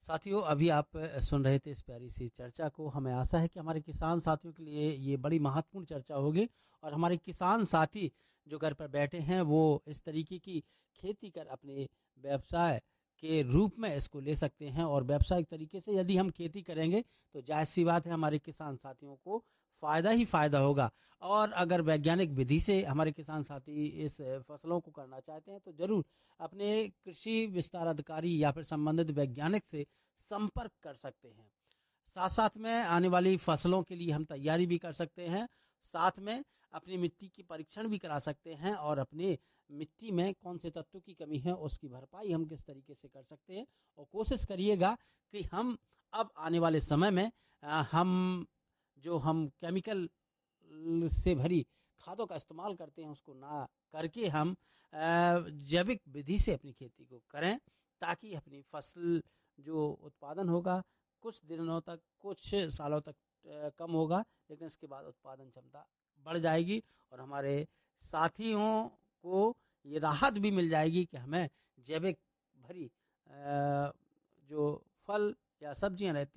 साथियों, अभी आप सुन रहे थे इस प्यारी सी चर्चा को। हमें आशा है कि हमारे किसान साथियों के लिए ये बड़ी महत्वपूर्ण चर्चा होगी और हमारे किसान साथी जो घर पर बैठे हैं वो इस तरीके की खेती कर अपने व्यवसाय के रूप में इसको ले सकते हैं। और व्यावसायिक तरीके से यदि हम खेती करेंगे तो जाहिर सी बात है हमारे किसान साथियों को फायदा ही फायदा होगा। और अगर वैज्ञानिक विधि से हमारे किसान साथी इस फसलों को करना चाहते हैं तो जरूर अपने कृषि विस्तार अधिकारी या फिर संबंधित वैज्ञानिक से संपर्क कर सकते हैं। साथ साथ में आने वाली फसलों के लिए हम तैयारी भी कर सकते हैं। साथ में अपनी मिट्टी की परीक्षण भी करा सकते हैं और अपने मिट्टी में कौन से तत्वों की कमी है उसकी भरपाई हम किस तरीके से कर सकते हैं। और कोशिश करिएगा कि हम अब आने वाले समय में हम केमिकल से भरी खादों का इस्तेमाल करते हैं उसको ना करके हम जैविक विधि से अपनी खेती को करें, ताकि अपनी फसल जो उत्पादन होगा कुछ दिनों तक, कुछ सालों तक कम होगा, लेकिन इसके बाद उत्पादन क्षमता बढ़ जाएगी और हमारे साथियों को ये राहत भी मिल जाएगी कि हमें जैविक भरी जो फल या सब्जियां रहती